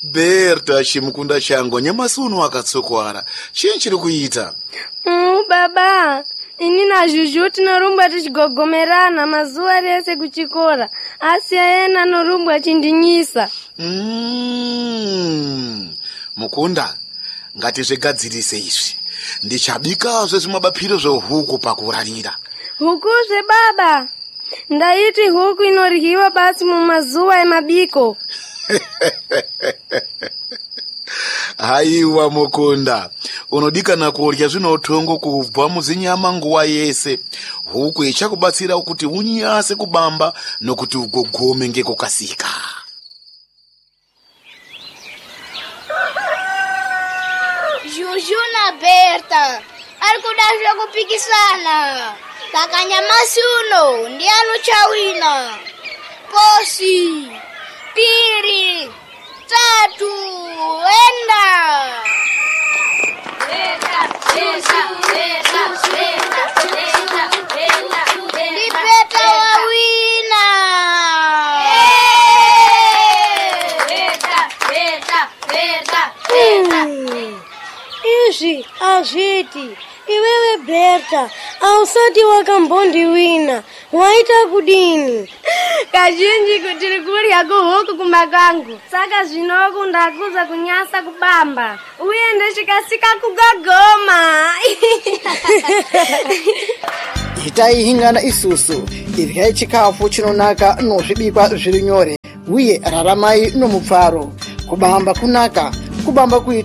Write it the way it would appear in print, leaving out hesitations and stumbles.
Berta chimukunda changu nyamasi uno wakatsokwara. Chii chiri kuita? Baba, ini na Juju tinorumba tichigogomerana mazuva rese kuchikora. Asi ayena norumba chindinyisa. Mukunda, ngatizvigadzirise izvi. Ndichabikazve zvimabapiro zvehuku pakurarira. Huku zve baba? Ndaiti huku inoryiwa basi mumazuva emabiko. Haiwa Mukunda, unodikana kurya zvinotongo kubva muzinyama nguva yese. Huku ichakubatsira kuti unyase kubamba nokuti ugogome ngekukasika. Juju na Berta arikuda zvekupikisana. Saka nyamasi uno ndiani uchawina. Posi, piri, tatu, enda. Ni Berta wawina. Izvi azviti. Iwewe Berta, ausati wakambondiwina. Waita kudini? Kazhinji kuti rikurya kuhuku kumakangu. Saka zvinoku ndakuza kunyasa kubamba. Uye ndechikasika kugogoma. Itai hingana isusu. Iryai chikafu chinonaka nozvibikwa zviri nyore. Uye raramai nomupfaro. Kubamba kunaka. Kubamba kuita